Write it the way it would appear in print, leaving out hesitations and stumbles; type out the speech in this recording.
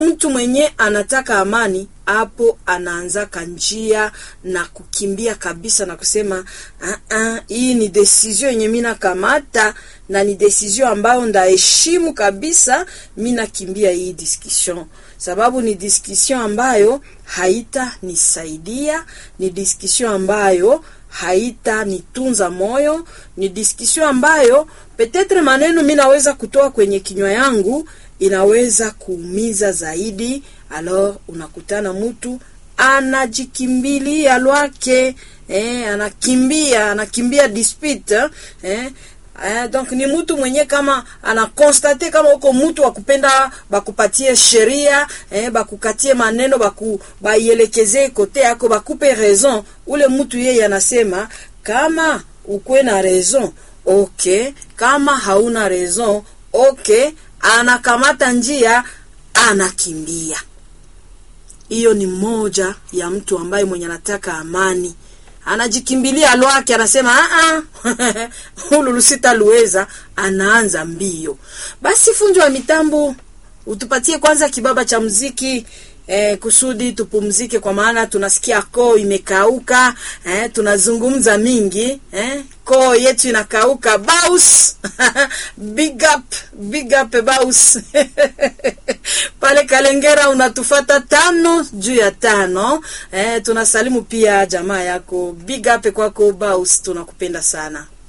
mtu mwenye anataka amani hapo anaanza kanjia na kukimbia kabisa na kusema hii ni decision yenye mimi nakamata na ni decision ambayo ndaheshimu kabisa, mimi nakimbia hii discussion sababu ni discussion ambayo haita nisaidia, ni discussion ambayo haita nitunza moyo, ni discussion ambayo petetre maneno mimi naweza kutoa kwenye kinywa yangu inaweza kuumiza zaidi. Alors unakutana mtu anajikimbilia lwake, anakimbia dispute, donc ni mtu mwenye kama anakonstate kama uko mtu wakupenda bakupatie sheria, bakukatie maneno, baielekeze kote yako, bakupe raison. Ule mtu yeye anasema kama ukwe na raison, okay, kama hauna raison, okay, anakamata njia, anakimbia. Hiyo ni moja ya mtu ambaye mwenye anataka amani. Anajikimbilia lwake, anasema hulu sitaluweza, anaanza mbio. Basi fundi wa mitambo, utupatie kwanza kibaba cha muziki kusudi tupumzike, kwa maana tunasikia koo imekauka, tunazungumza mingi, koo yetu inakauka. Baus big up Baus pale Kalengera unatufata 5 juu ya 5. Tunasalimu pia jamaa yako, big up kwako Baus, tunakupenda sana.